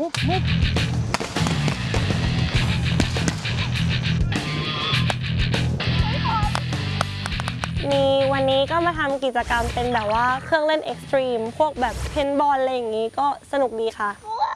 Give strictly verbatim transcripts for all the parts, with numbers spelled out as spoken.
มุกมุกมีวันนี้ก็มาทำกิจกรรมเป็นแบบว่าเครื่องเล่นเอ็กซ์ตรีมพวกแบบเพนบอลอะไรอย่างนี้ก็สนุกดีค่ะ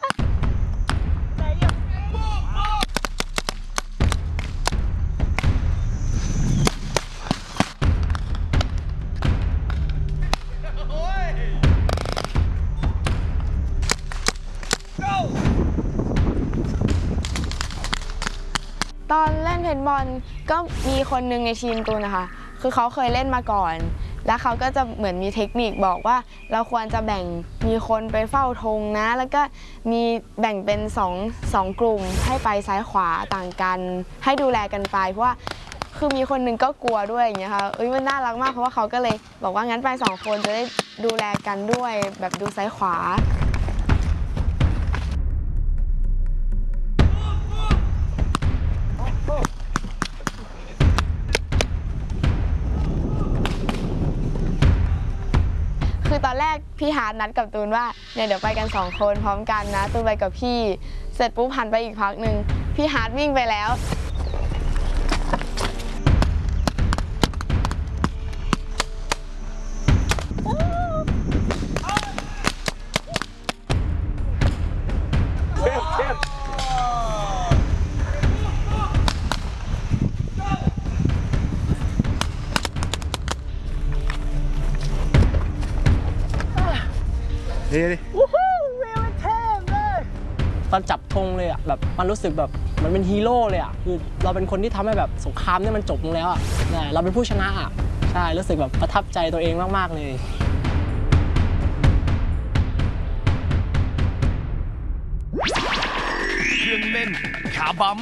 ตอนเล่นเพนบอลก็มีคนหนึ่งในทีมตูนนะคะคือเขาเคยเล่นมาก่อนแล้วเขาก็จะเหมือนมีเทคนิคบอกว่าเราควรจะแบ่งมีคนไปเฝ้าธงนะแล้วก็มีแบ่งเป็นสองสองกลุ่มให้ไปซ้ายขวาต่างกันให้ดูแลกันไปเพราะว่าคือมีคนหนึ่งก็กลัวด้วยอย่างเงี้ยค่ะเอ้ยมันน่ารักมากเพราะว่าเขาก็เลยบอกว่างั้นไปสองคนจะได้ดูแลกันด้วยแบบดูซ้ายขวาคือตอนแรกพี่ฮาร์ดนัดกับตูนว่าเนี่ยเดี๋ยวไปกันสองคนพร้อมกันนะตูนไปกับพี่เสร็จปุ๊บหันไปอีกพักหนึ่งพี่ฮาร์ดวิ่งไปแล้วดีดิตอนจับธงเลยอ่ะแบบมันรู้สึกแบบมันเป็นฮีโร่เลยอ่ะคือเราเป็นคนที่ทำให้แบบสงครามเนี่ยมันจบลงแล้วอ่ะเราเป็นผู้ชนะอ่ะใช่รู้สึกแบบประทับใจตัวเองมากๆเลยเครื่องเล่นขาบั๊ม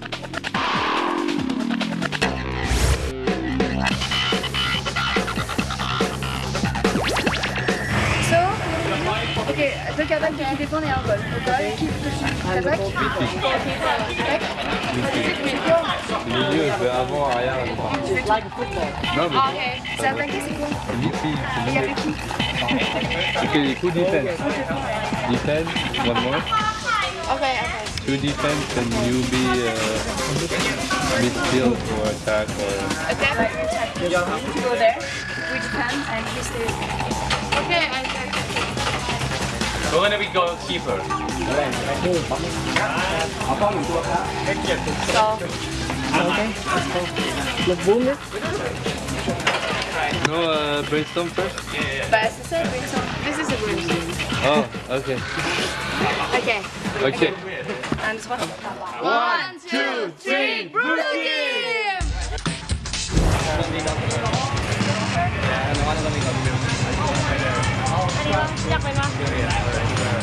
Ok, deux attaques qui défendent et un goal. Au goal, qui dessus Attaque. Tac. Milieu, je vais avant, arrière. Tu fais tout. Non, mais Ah, ok. C'est attaqué, c'est quoi ici, Il y avait qui ok, du coup, defense. Defense, one more. Ok, ok. Two defense, and you be uh, midfield or attack or. Attack. You go there. We defend and he stays. Okay, I attack. We're gonna be goalkeeper. So. No, uh, brainstorm first? Bah, c'est ça, brainstorm. This is a brainstorm. Oh, okay. Okay. Okay. And trois. One, two, three, blue team! อยากเป็นว่า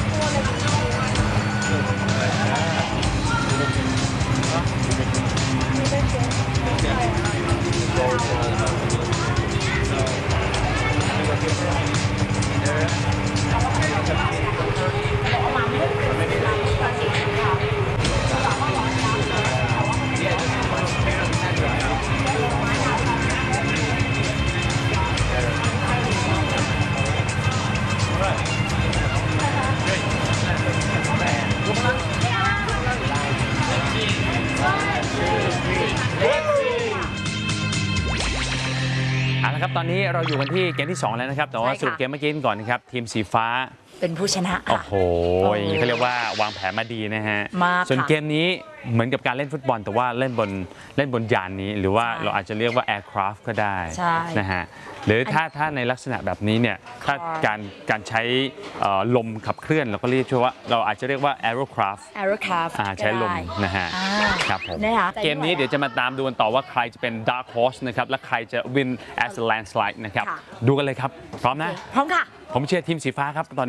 เอาละครับตอนนี้เราอยู่กันที่เกมที่สองแล้วนะครับแต่ว่าสรุปเกมเมื่อกี้ก่อนนะครับทีมสีฟ้าเป็นผู้ชนะโอ้โหอย่างนี้เขาเรียกว่าวางแผนมาดีนะฮะส่วนเกมนี้เหมือนกับการเล่นฟุตบอลแต่ว่าเล่นบนเล่นบนยานนี้หรือว่าเราอาจจะเรียกว่า aircraft ก็ได้นะฮะหรือถ้าถ้าในลักษณะแบบนี้เนี่ยถ้าการการใช้ลมขับเคลื่อนเราก็เรียกว่าเราอาจจะเรียกว่า aerocraft aerocraft ใช้ลมนะฮะครับผมเกมนี้เดี๋ยวจะมาตามดูกันต่อว่าใครจะเป็น dark horse นะครับและใครจะ win as a landslide นะครับดูกันเลยครับพร้อมนะพร้อมค่ะผมเชียร์ทีมสีฟ้าครับตอน